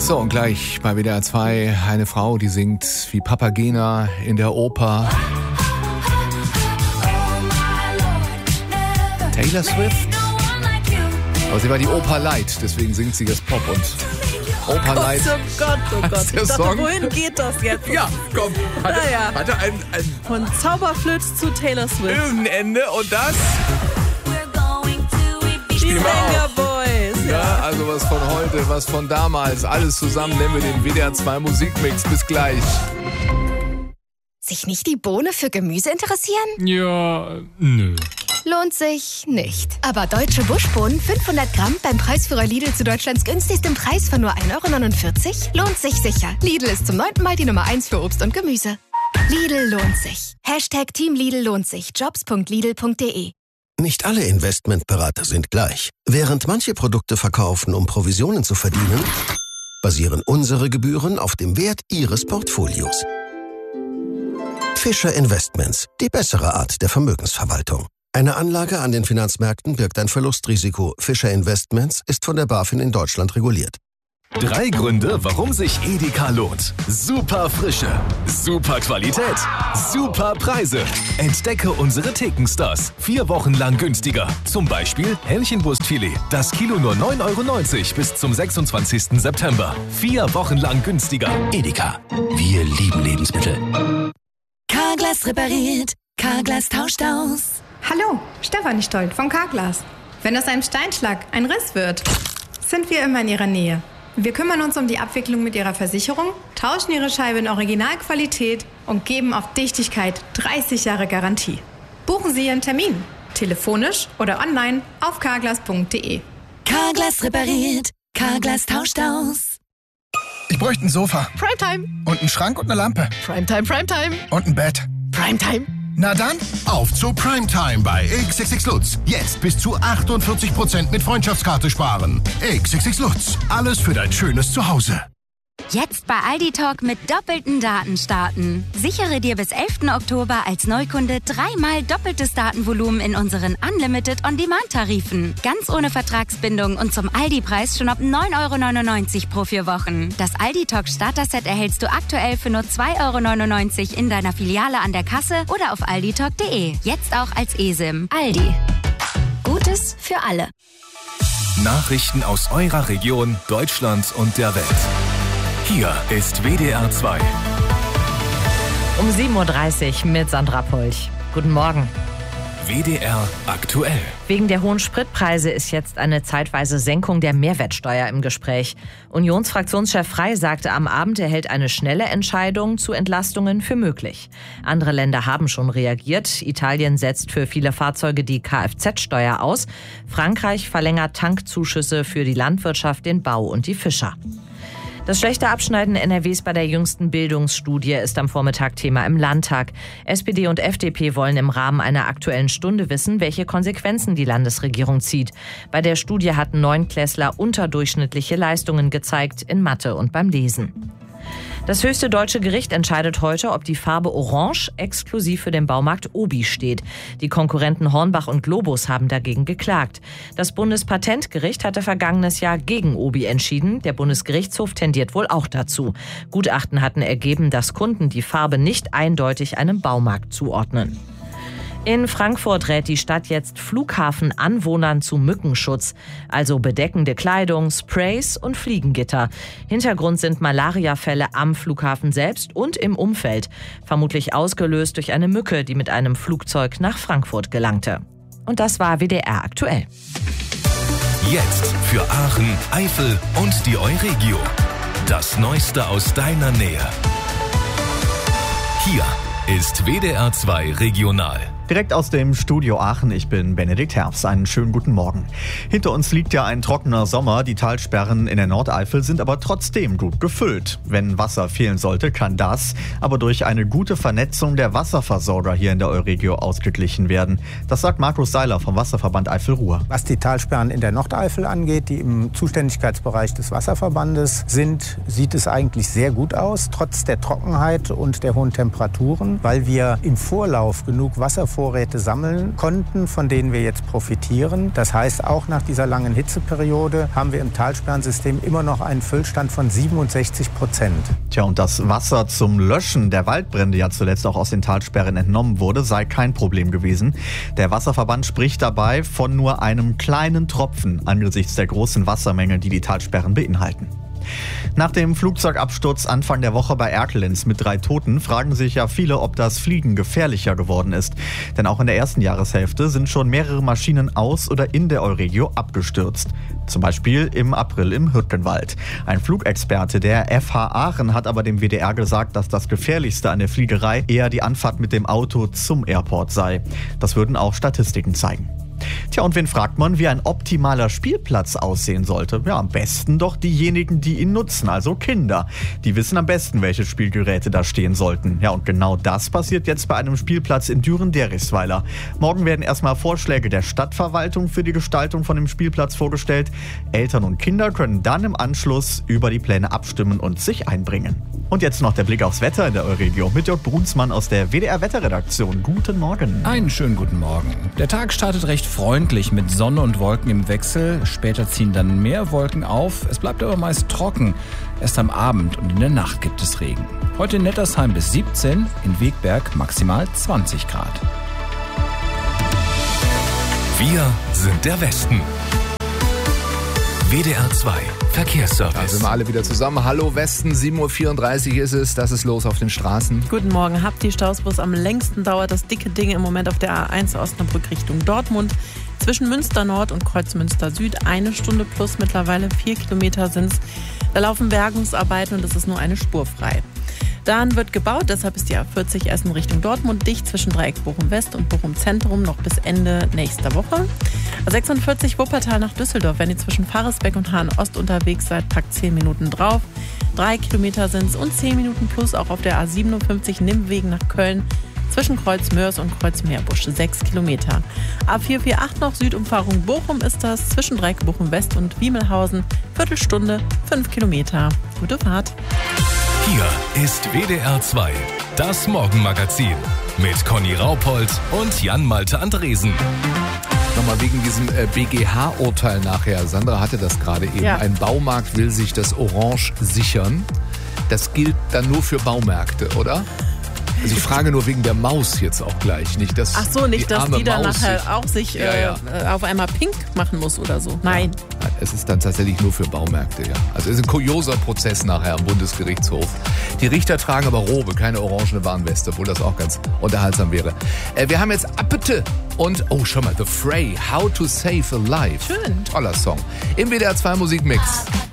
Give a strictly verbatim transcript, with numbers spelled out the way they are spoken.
So, und gleich bei W D R zwei eine Frau, die singt wie Papagena in der Oper. Taylor Swift. Aber sie war die Oper Light, deswegen singt sie jetzt Pop und Oper Light. Oh Gott, oh Gott. Ich dachte, Song. wohin geht das jetzt? Ja, komm. Hatte, naja. hatte ein, ein Von Zauberflöte zu Taylor Swift. Ende und das Die spielen wir Banger auch. Boys. Ja, also was von heute, was von damals, alles zusammen nennen wir den W D R zwei Musikmix. Bis gleich. Sich nicht die Bohne für Gemüse interessieren? Ja, nö. Lohnt sich nicht. Aber deutsche Buschbohnen fünfhundert Gramm beim Preisführer Lidl zu Deutschlands günstigstem Preis von nur ein Euro neunundvierzig lohnt sich sicher. Lidl ist zum neunten Mal die Nummer eins für Obst und Gemüse. Lidl lohnt sich. Hashtag Team Lidl lohnt sich. Jobs punkt lidl punkt de. Nicht alle Investmentberater sind gleich. Während manche Produkte verkaufen, um Provisionen zu verdienen, basieren unsere Gebühren auf dem Wert Ihres Portfolios. Fischer Investments, die bessere Art der Vermögensverwaltung. Eine Anlage an den Finanzmärkten birgt ein Verlustrisiko. Fischer Investments ist von der BaFin in Deutschland reguliert. Drei Gründe, warum sich Edeka lohnt. Super Frische, super Qualität, super Preise. Entdecke unsere Thekenstars. Vier Wochen lang günstiger. Zum Beispiel Hähnchenbrustfilet. Das Kilo nur neun Euro neunzig bis zum sechsundzwanzigsten September. Vier Wochen lang günstiger. Edeka. Wir lieben Lebensmittel. Carglass repariert. Carglass tauscht aus. Hallo, Stefanie Stolt von Carglass. Wenn aus einem Steinschlag ein Riss wird, sind wir immer in Ihrer Nähe. Wir kümmern uns um die Abwicklung mit Ihrer Versicherung, tauschen Ihre Scheibe in Originalqualität und geben auf Dichtigkeit dreißig Jahre Garantie. Buchen Sie Ihren Termin, telefonisch oder online auf carglass punkt de. Carglass repariert. Carglass tauscht aus. Ich bräuchte ein Sofa. Primetime. Und einen Schrank und eine Lampe. Primetime, Primetime. Und ein Bett. Primetime. Na dann, auf zu Primetime bei X X X Lutz. Jetzt bis zu achtundvierzig Prozent mit Freundschaftskarte sparen. X X X Lutz. Alles für dein schönes Zuhause. Jetzt bei Aldi Talk mit doppelten Daten starten. Sichere dir bis elften Oktober als Neukunde dreimal doppeltes Datenvolumen in unseren Unlimited On-Demand-Tarifen. Ganz ohne Vertragsbindung und zum Aldi-Preis schon ab neun Euro neunundneunzig pro vier Wochen. Das Aldi Talk Starter-Set erhältst du aktuell für nur zwei Euro neunundneunzig in deiner Filiale an der Kasse oder auf aldi talk punkt de. Jetzt auch als eSIM. Aldi. Gutes für alle. Nachrichten aus eurer Region, Deutschland und der Welt. Hier ist W D R zwei. Um sieben Uhr dreißig mit Sandra Polch. Guten Morgen. W D R aktuell. Wegen der hohen Spritpreise ist jetzt eine zeitweise Senkung der Mehrwertsteuer im Gespräch. Unionsfraktionschef Frey sagte am Abend, er hält eine schnelle Entscheidung zu Entlastungen für möglich. Andere Länder haben schon reagiert. Italien setzt für viele Fahrzeuge die Kfz-Steuer aus. Frankreich verlängert Tankzuschüsse für die Landwirtschaft, den Bau und die Fischer. Das schlechte Abschneiden N R Ws bei der jüngsten Bildungsstudie ist am Vormittag Thema im Landtag. S P D und F D P wollen im Rahmen einer Aktuellen Stunde wissen, welche Konsequenzen die Landesregierung zieht. Bei der Studie hatten Neunklässler unterdurchschnittliche Leistungen gezeigt in Mathe und beim Lesen. Das höchste deutsche Gericht entscheidet heute, ob die Farbe Orange exklusiv für den Baumarkt Obi steht. Die Konkurrenten Hornbach und Globus haben dagegen geklagt. Das Bundespatentgericht hatte vergangenes Jahr gegen Obi entschieden. Der Bundesgerichtshof tendiert wohl auch dazu. Gutachten hatten ergeben, dass Kunden die Farbe nicht eindeutig einem Baumarkt zuordnen. In Frankfurt rät die Stadt jetzt Flughafenanwohnern zu Mückenschutz, also bedeckende Kleidung, Sprays und Fliegengitter. Hintergrund sind Malariafälle am Flughafen selbst und im Umfeld, vermutlich ausgelöst durch eine Mücke, die mit einem Flugzeug nach Frankfurt gelangte. Und das war W D R aktuell. Jetzt für Aachen, Eifel und die Euregio. Das Neueste aus deiner Nähe. Hier ist W D R zwei Regional. Direkt aus dem Studio Aachen, ich bin Benedikt Herbst. Einen schönen guten Morgen. Hinter uns liegt ja ein trockener Sommer. Die Talsperren in der Nordeifel sind aber trotzdem gut gefüllt. Wenn Wasser fehlen sollte, kann das aber durch eine gute Vernetzung der Wasserversorger hier in der Euregio ausgeglichen werden. Das sagt Markus Seiler vom Wasserverband Eifel-Ruhr. Was die Talsperren in der Nordeifel angeht, die im Zuständigkeitsbereich des Wasserverbandes sind, sieht es eigentlich sehr gut aus, trotz der Trockenheit und der hohen Temperaturen, weil wir im Vorlauf genug Wasser Wasservorräte sammeln konnten, von denen wir jetzt profitieren. Das heißt, auch nach dieser langen Hitzeperiode haben wir im Talsperrensystem immer noch einen Füllstand von siebenundsechzig Prozent. Tja, und das Wasser zum Löschen der Waldbrände ja zuletzt auch aus den Talsperren entnommen wurde, sei kein Problem gewesen. Der Wasserverband spricht dabei von nur einem kleinen Tropfen angesichts der großen Wassermenge, die die Talsperren beinhalten. Nach dem Flugzeugabsturz Anfang der Woche bei Erkelenz mit drei Toten fragen sich ja viele, ob das Fliegen gefährlicher geworden ist. Denn auch in der ersten Jahreshälfte sind schon mehrere Maschinen aus oder in der Euregio abgestürzt. Zum Beispiel im April im Hürtgenwald. Ein Flugexperte der F H Aachen hat aber dem W D R gesagt, dass das Gefährlichste an der Fliegerei eher die Anfahrt mit dem Auto zum Airport sei. Das würden auch Statistiken zeigen. Tja, und wen fragt man, wie ein optimaler Spielplatz aussehen sollte? Ja, am besten doch diejenigen, die ihn nutzen, also Kinder. Die wissen am besten, welche Spielgeräte da stehen sollten. Ja, und genau das passiert jetzt bei einem Spielplatz in Düren-Derichsweiler. Morgen werden erstmal Vorschläge der Stadtverwaltung für die Gestaltung von dem Spielplatz vorgestellt. Eltern und Kinder können dann im Anschluss über die Pläne abstimmen und sich einbringen. Und jetzt noch der Blick aufs Wetter in der Euregio mit Jörg Brunsmann aus der W D R-Wetterredaktion. Guten Morgen. Einen schönen guten Morgen. Der Tag startet recht freundlich mit Sonne und Wolken im Wechsel. Später ziehen dann mehr Wolken auf. Es bleibt aber meist trocken. Erst am Abend und in der Nacht gibt es Regen. Heute in Nettersheim bis siebzehn, in Wegberg maximal zwanzig Grad. Wir sind der Westen. W D R zwei Verkehrsservice. Da sind wir alle wieder zusammen. Hallo Westen, sieben Uhr vierunddreißig ist es. Das ist los auf den Straßen. Guten Morgen. Habt die Stausbus am längsten dauert das dicke Ding im Moment auf der A eins Osnabrück Richtung Dortmund. Zwischen Münster Nord und Kreuzmünster Süd eine Stunde plus, mittlerweile vier Kilometer sind es. Da laufen Bergungsarbeiten und es ist nur eine Spur frei. Dann wird gebaut, deshalb ist die A vierzig Essen Richtung Dortmund dicht zwischen Dreieck Bochum West und Bochum Zentrum noch bis Ende nächster Woche. A sechsundvierzig Wuppertal nach Düsseldorf, wenn ihr zwischen Pfarresbeck und Hahn Ost unterwegs seid, packt zehn Minuten drauf. Drei Kilometer sind es und zehn Minuten plus auch auf der A siebenundfünfzig Nimmwegen nach Köln zwischen Kreuzmörs und Kreuzmeerbusch, sechs Kilometer. A vierhundertachtzig noch Südumfahrung Bochum ist das, zwischen Dreieck Bochum West und Wiemelhausen, Viertelstunde, fünf Kilometer. Gute Fahrt. Hier ist W D R zwei, das Morgenmagazin mit Conny Raupold und Jan-Malte Andresen. Nochmal wegen diesem äh, B G H-Urteil nachher. Sandra hatte das gerade eben. Ja. Ein Baumarkt will sich das Orange sichern. Das gilt dann nur für Baumärkte, oder? Also ich frage nur wegen der Maus jetzt auch gleich. Nicht, dass Ach so, nicht, die dass die dann Maus nachher sich, auch sich ja, äh, ja. auf einmal pink machen muss oder so. Nein. Ja, es ist dann tatsächlich nur für Baumärkte, ja. Also es ist ein kurioser Prozess nachher am Bundesgerichtshof. Die Richter tragen aber Robe, keine orangene Warnweste, obwohl das auch ganz unterhaltsam wäre. Äh, wir haben jetzt Appete und, oh schau mal, The Fray, How to Save a Life. Schön. Toller Song. Im W D R zwei Musikmix.